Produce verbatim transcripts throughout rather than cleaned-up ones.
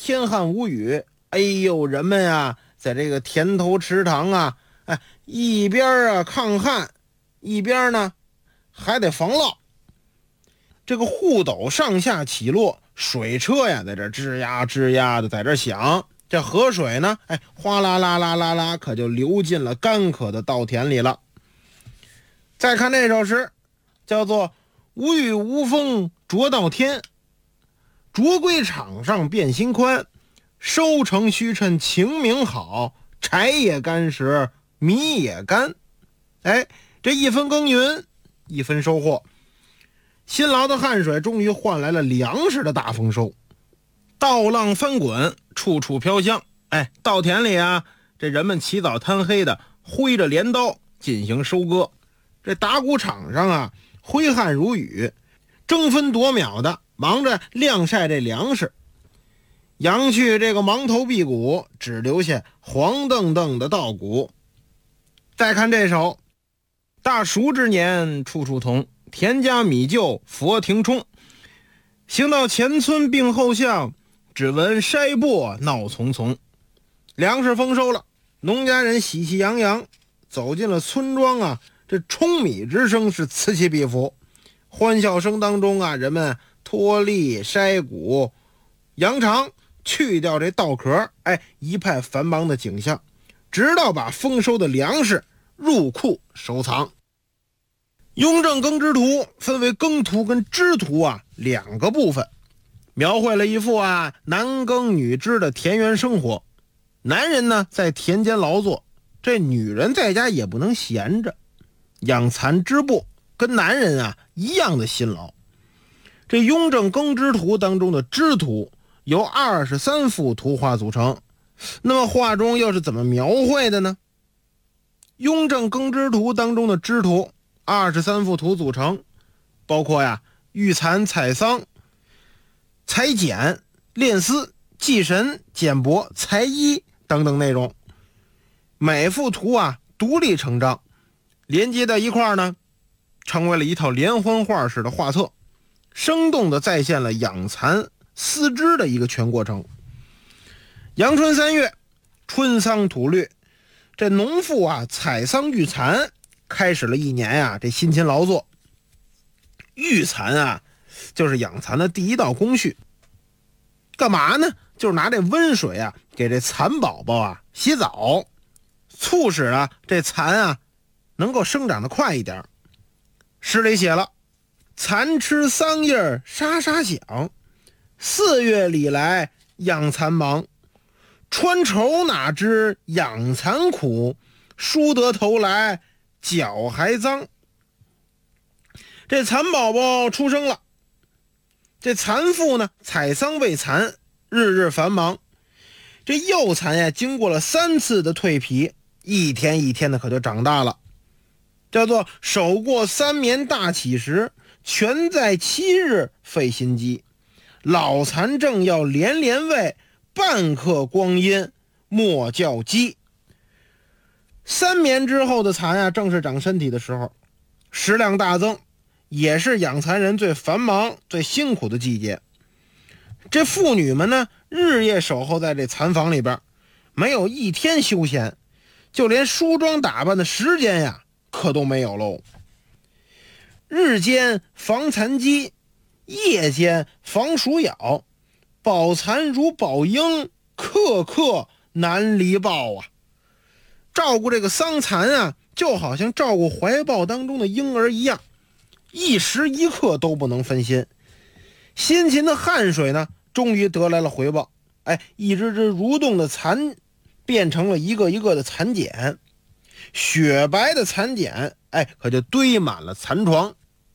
天旱无雨，哎呦，人们呀，在这个田头池塘啊，哎，一边啊抗旱，一边呢还得防涝。这个户斗上下起落，水车呀在这吱呀吱呀的在这响，这河水呢，哎，哗啦啦啦啦啦，可就流进了干渴的稻田里了。再看这首诗，叫做无雨无风着稻田，着归场上变心宽，收成须趁晴明好，柴也干时米也干。哎，这一分耕耘一分收获，辛劳的汗水终于换来了粮食的大丰收。稻浪翻滚，处处飘香。哎，稻田里啊，这人们起早贪黑的挥着镰刀进行收割。这打谷场上啊，挥汗如雨，争分夺秒的忙着晾晒这粮食。扬去这个芒头辟谷，只留下黄澄澄的稻谷。再看这首，大暑之年处处同，田家米旧佛庭冲。行到前村并后巷，只闻筛簸闹匆匆。粮食丰收了，农家人喜气洋洋走进了村庄啊，这冲米之声是此起彼伏，欢笑声当中啊，人们脱粒筛谷扬长，去掉这稻壳，哎，一派繁忙的景象，直到把丰收的粮食入库收藏。雍正耕织图分为耕图跟织图啊两个部分，描绘了一幅啊男耕女织的田园生活。男人呢在田间劳作，这女人在家也不能闲着，养蚕织布跟男人啊一样的辛劳。这雍正耕织图当中的织图由二十三幅图画组成，那么画中又是怎么描绘的呢？雍正耕织图当中的织图二十三幅图组成，包括呀育蚕、采桑、裁剪、炼丝、祭神、剪帛、裁衣等等内容。每幅图啊独立成章，连接在一块呢，成为了一套连环画式的画册，生动地再现了养蚕丝织的一个全过程。阳春三月，春桑土绿，这农妇啊采桑育蚕，开始了一年呀、啊、这辛勤劳作。育蚕啊就是养蚕的第一道工序，干嘛呢？就是拿这温水啊给这蚕宝宝啊洗澡，促使啊这蚕啊能够生长得快一点。诗里写了，蚕吃桑叶沙沙响，四月里来养蚕忙，穿绸哪知养蚕苦，梳得头来脚还脏。这蚕宝宝出生了，这蚕妇呢采桑喂蚕，日日繁忙。这幼蚕呀经过了三次的蜕皮，一天一天的可就长大了，叫做手过三眠大起时，全在七日费心机。老蚕正要连连喂，半刻光阴莫叫鸡。三眠之后的蚕呀正是长身体的时候，食量大增，也是养蚕人最繁忙最辛苦的季节。这妇女们呢日夜守候在这蚕房里边，没有一天休闲，就连梳妆打扮的时间呀可都没有喽。日间防蚕鸡，夜间防鼠咬，保蚕如保鹰，刻刻难离抱啊。照顾这个桑蚕啊，就好像照顾怀抱当中的婴儿一样，一时一刻都不能分心。辛勤的汗水呢终于得来了回报，哎，一只只蠕动的蚕变成了一个一个的蚕茧，雪白的蚕茧，哎，可就堆满了蚕床。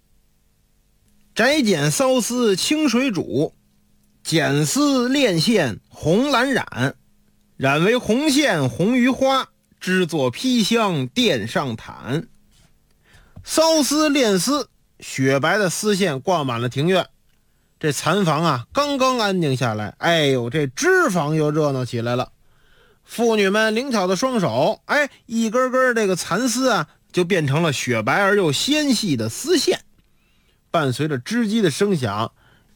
摘剪缫丝清水煮，剪丝炼线红蓝染，染为红线红于花，织作披香垫上毯。缫丝炼丝，雪白的丝线挂满了庭院。这蚕房啊刚刚安静下来，哎呦，这织房又热闹起来了。妇女们灵巧的双手，哎，一根根这个蚕丝啊就变成了雪白而又纤细的丝线。伴随着织机的声响，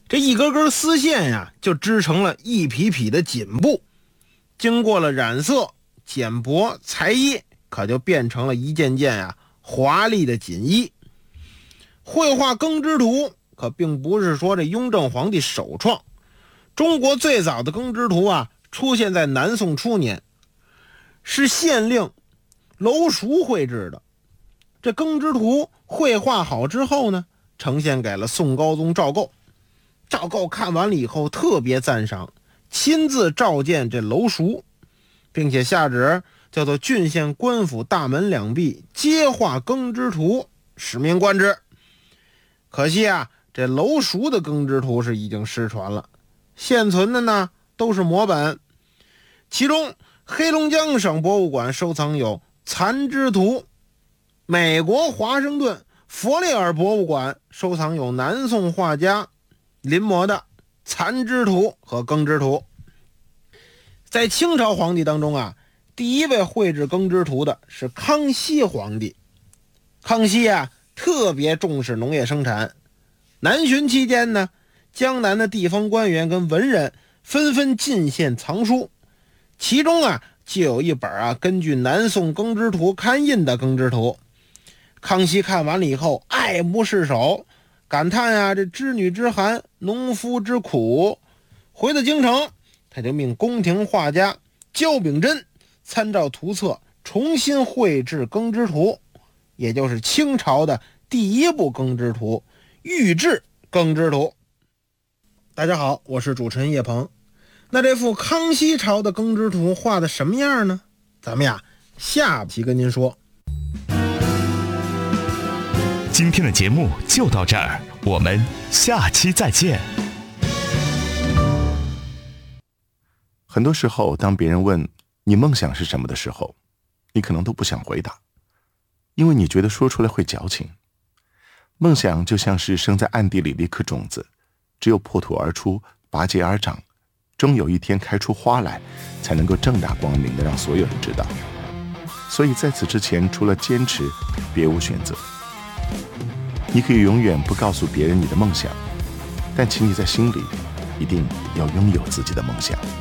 这一根根丝线呀，就织成了一匹匹的锦布，经过了染色、剪帛、裁衣，可就变成了一件件呀华丽的锦衣。绘画耕织图可并不是说这雍正皇帝首创，中国最早的耕织图啊，出现在南宋初年，是县令娄熟绘制的。这耕织图绘画好之后呢，呈现给了宋高宗赵构。赵构看完了以后特别赞赏，亲自召见这娄熟，并且下旨叫做郡县官府大门两壁皆画耕织图，使命贯之。可惜啊，这娄熟的耕织图是已经失传了，现存的呢都是摹本。其中黑龙江省博物馆收藏有残织图，美国华盛顿佛列尔博物馆收藏有南宋画家临摹的残织图和耕织图。在清朝皇帝当中啊，第一位绘制耕织图的是康熙皇帝。康熙啊特别重视农业生产，南巡期间呢，江南的地方官员跟文人纷纷进献藏书，其中啊就有一本啊根据南宋耕织图刊印的耕织图。康熙看完了以后爱不释手，感叹啊这织女之寒，农夫之苦。回到京城，他就命宫廷画家焦秉珍参照图册重新绘制耕织图，也就是清朝的第一部耕织图《御制耕织图》。大家好，我是主持人叶鹏。那这幅康熙朝的耕织图画的什么样呢？咱们呀下期跟您说。 今天的节目就到这儿，我们下期再见。 很多时候，当别人问你梦想是什么的时候，你可能都不想回答，因为你觉得说出来会矫情。梦想就像是生在暗地里的一颗种子，只有破土而出，拔节而长，终有一天开出花来，才能够正大光明的让所有人知道。所以在此之前，除了坚持，别无选择。你可以永远不告诉别人你的梦想，但请你在心里一定要拥有自己的梦想。